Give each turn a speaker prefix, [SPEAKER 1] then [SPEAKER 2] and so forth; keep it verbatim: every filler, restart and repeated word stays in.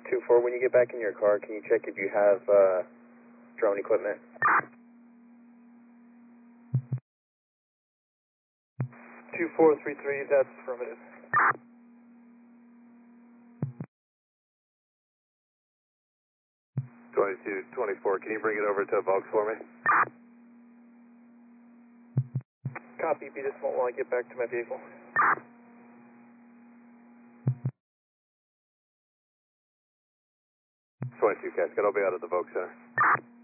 [SPEAKER 1] two four, when you get back in your car, can you check if you have uh, drone equipment? two four three three, that's affirmative.
[SPEAKER 2] twenty-two twenty-four, can you bring it over to Volks for me?
[SPEAKER 1] Copy, be this moment while I get back to my vehicle.
[SPEAKER 2] twenty-two Cascade, I'll be out at the Volks Center.